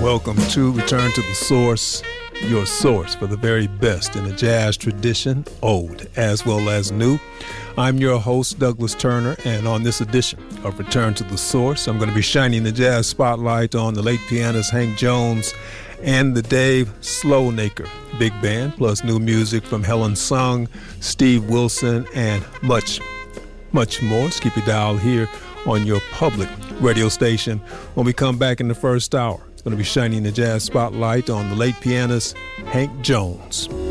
Welcome to Return to the Source, your source for the very best in the jazz tradition, old as well as new. I'm your host, Douglas Turner, and on this edition of Return to the Source, I'm going to be shining the jazz spotlight on the late pianist Hank Jones and the Dave Slowacre Big Band, plus new music from Helen Sung, Steve Wilson, and much more. Just keep your dial here on your public radio station. When we come back in the first hour, it's going to be shining the jazz spotlight on the late pianist Hank Jones.